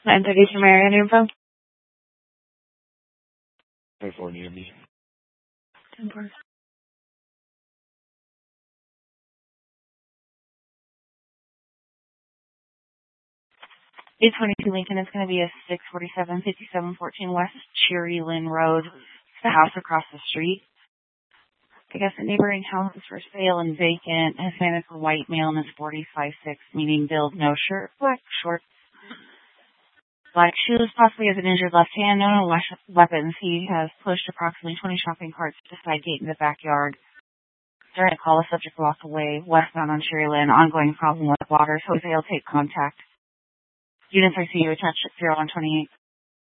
Identification Marion info. California, me. 822 Lincoln is going to be a 647-5714 West Cherry Lynn Road. It's the house across the street. I guess the neighboring house is for sale and vacant. Hispanic or white male and is 45'6", meaning build, no shirt, black shorts, black shoes, possibly has an injured left hand, no weapons. He has pushed approximately 20 shopping carts to the side gate in the backyard. During a call, the subject walked away westbound on Cherry Lynn. Ongoing problem with water. Jose will take contact. Units I see you attached at 0128.